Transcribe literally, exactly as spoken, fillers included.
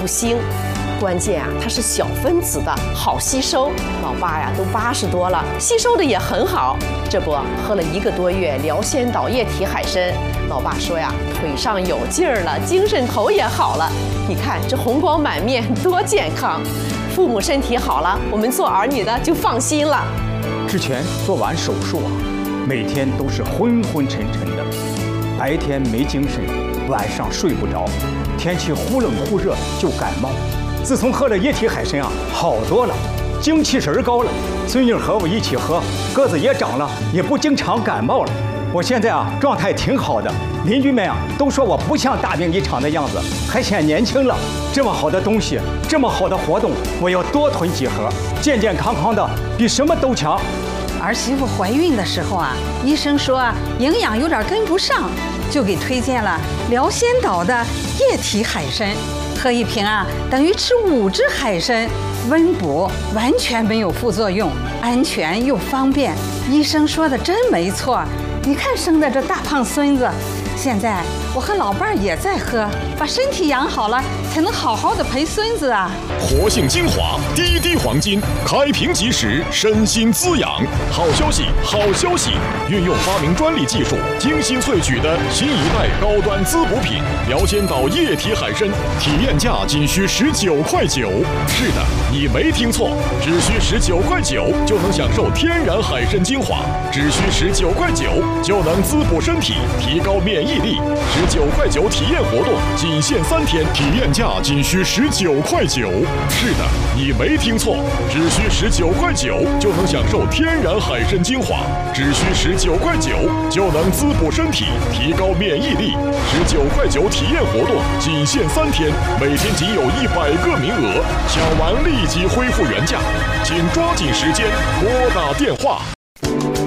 不腥。关键啊，它是小分子的，好吸收。老爸呀，都八十多了，吸收的也很好。这不，喝了一个多月辽仙岛液体海参，老爸说呀，腿上有劲儿了，精神头也好了。你看这红光满面，多健康！父母身体好了，我们做儿女的就放心了。 之前做完手术啊，每天都是昏昏沉沉的，白天没精神，晚上睡不着，天气忽冷忽热就感冒。自从喝了液体海参啊，好多了，精气神高了。孙女和我一起喝，个子也长了，也不经常感冒了。我现在啊，状态挺好的，邻居们啊都说我不像大病一场的样子，还显年轻了。这么好的东西，这么好的活动，我要多囤几盒，健健康康的，比什么都强。 儿媳妇怀孕的时候啊，医生说啊营养有点跟不上，就给推荐了辽仙岛的液体海参。喝一瓶啊，等于吃五只海参，温补，完全没有副作用，安全又方便。医生说的真没错，你看生的这大胖孙子。现在我和老伴儿也在喝，把身体养好了，才能好好的陪孙子啊。 活性精华，滴滴黄金，开瓶即食，身心滋养。好消息，好消息！运用发明专利技术，精心萃取的新一代高端滋补品——辽仙岛液体海参，体验价仅需十九块九。是的，你没听错，只需十九块九就能享受天然海参精华，只需十九块九就能滋补身体，提高免疫力。十九块九体验活动仅限三天，体验价仅需十九块九。是的，你没听错，只需十九块九就能享受天然海参精华，只需十九块九就能滋补身体，提高免疫力。十九块九体验活动仅限三天，每天仅有一百个名额，抢完立即恢复原价，请抓紧时间拨打电话。